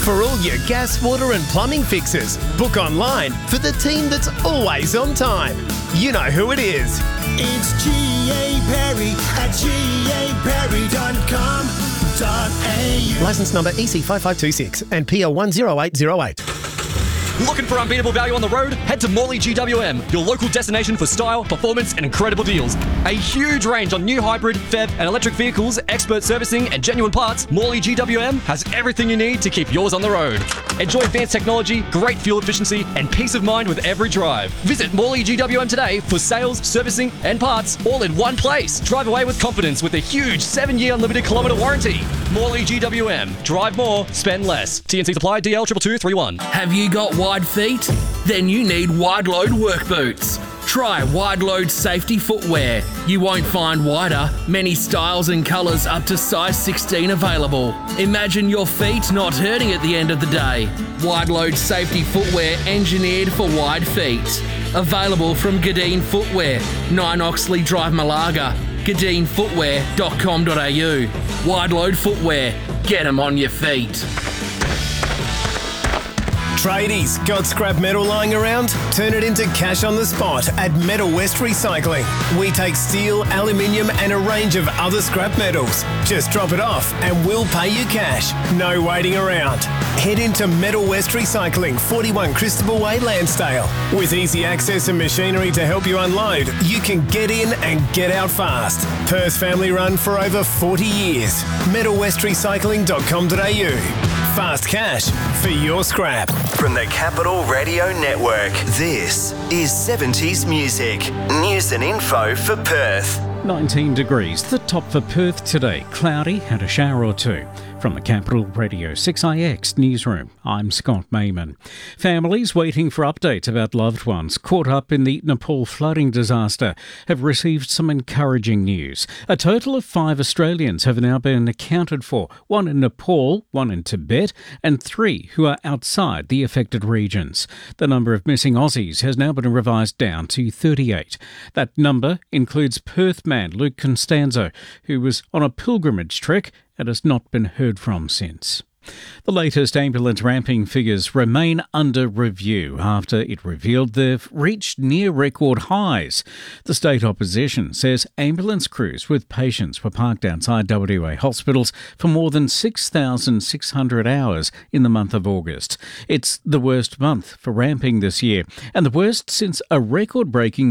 For all your gas, water and plumbing fixes, book online for the team that's always on time. You know who it is. It's G.A. Perry at gaperry.com.au. Licence number EC5526 and PL 10808. Looking for unbeatable value on the road? Head to Morley GWM, your local destination for style, performance and incredible deals. A huge range on new hybrid, BEV and electric vehicles, expert servicing and genuine parts. Morley GWM has everything you need to keep yours on the road. Enjoy advanced technology, great fuel efficiency and peace of mind with every drive. Visit Morley GWM today for sales, servicing and parts all in one place. Drive away with confidence with a huge 7-year unlimited kilometre warranty. Morley GWM. Drive more, spend less. TNC supply DL 22231. Have you got wide feet? Then you need Wide Load work boots. Try Wide Load safety footwear. You won't find wider, many styles and colours up to size 16 available. Imagine your feet not hurting at the end of the day. Wide Load safety footwear engineered for wide feet. Available from Gadeen Footwear, 9 Oxley Drive, Malaga. GadeenFootwear.com.au. Wide Load footwear. Get them on your feet. Tradies, got scrap metal lying around? Turn it into cash on the spot at Metal West Recycling. We take steel, aluminium and a range of other scrap metals. Just drop it off and we'll pay you cash. No waiting around. Head into Metal West Recycling, 41 Christabel Way, Lansdale. With easy access and machinery to help you unload, you can get in and get out fast. Perth family run for over 40 years. MetalWestRecycling.com.au. Fast cash for your scrap. From the Capital Radio Network, this is 70s Music. News and info for Perth. 19 degrees, the top for Perth today. Cloudy and a shower or two. From the Capital Radio 6IX newsroom, I'm Scott Mayman. Families waiting for updates about loved ones caught up in the Nepal flooding disaster have received some encouraging news. A total of 5 Australians have now been accounted for, 1 in Nepal, 1 in Tibet, and 3 who are outside the affected regions. The number of missing Aussies has now been revised down to 38. That number includes Perth man Luke Constanzo, who was on a pilgrimage trek and has not been heard from since. The latest ambulance ramping figures remain under review after it revealed they've reached near record highs. The state opposition says ambulance crews with patients were parked outside WA hospitals for more than 6,600 hours in the month of August. It's the worst month for ramping this year, and the worst since a record-breaking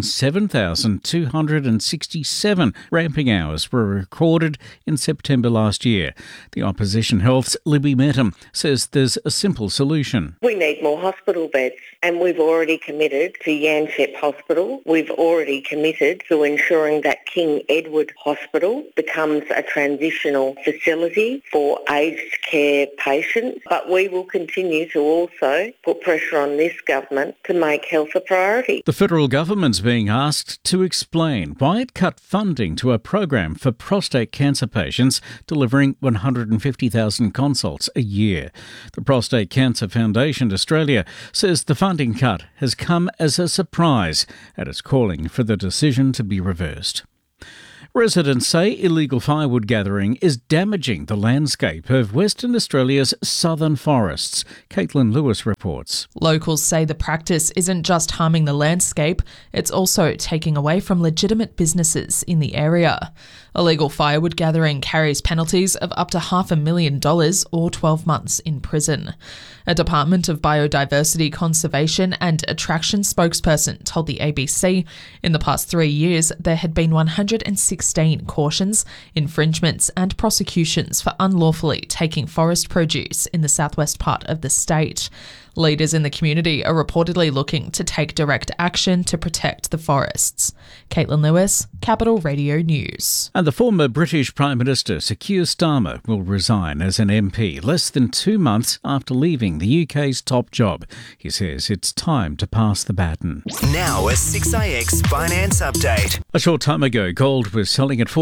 7,267 ramping hours were recorded in September last year. The opposition Health's Libby Metam says there's a simple solution. We need more hospital beds, and we've already committed to Yanchep Hospital. We've already committed to ensuring that King Edward Hospital becomes a transitional facility for aged care patients. But we will continue to also put pressure on this government to make health a priority. The federal government's being asked to explain why it cut funding to a program for prostate cancer patients, delivering 150,000 consults a year. The Prostate Cancer Foundation Australia says the funding cut has come as a surprise and is calling for the decision to be reversed. Residents say illegal firewood gathering is damaging the landscape of Western Australia's southern forests. Caitlin Lewis reports. Locals say the practice isn't just harming the landscape, it's also taking away from legitimate businesses in the area. Illegal firewood gathering carries penalties of up to $500,000 or 12 months in prison. A Department of Biodiversity Conservation and Attraction spokesperson told the ABC in the past 3 years there had been 116 cautions, infringements and prosecutions for unlawfully taking forest produce in the southwest part of the state. Leaders in the community are reportedly looking to take direct action to protect the forests. Caitlin Lewis, Capital Radio News. And the former British Prime Minister Sir Keir Starmer will resign as an MP less than 2 months after leaving the UK's top job. He says it's time to pass the baton. Now a 6IX finance update. A short time ago, gold was selling at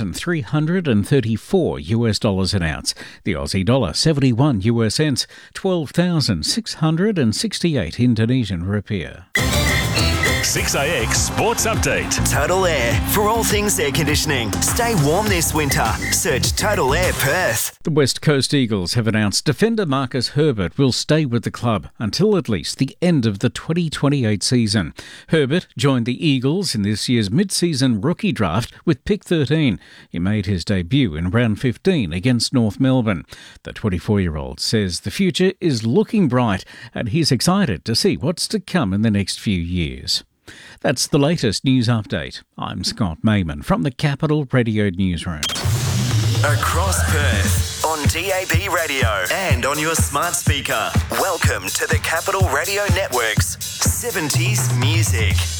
$4,334 an ounce. The Aussie dollar 71 US cents, 12,668 Indonesian rupiah. 6AX Sports Update. Total Air. For all things air conditioning, stay warm this winter. Search Total Air Perth. The West Coast Eagles have announced defender Marcus Herbert will stay with the club until at least the end of the 2028 season. Herbert joined the Eagles in this year's mid-season rookie draft with pick 13. He made his debut in round 15 against North Melbourne. The 24-year-old says the future is looking bright and he's excited to see what's to come in the next few years. That's the latest news update. I'm Scott Mayman from the Capital Radio Newsroom. Across Perth, on DAB radio and on your smart speaker. Welcome to the Capital Radio Network's 70s Music.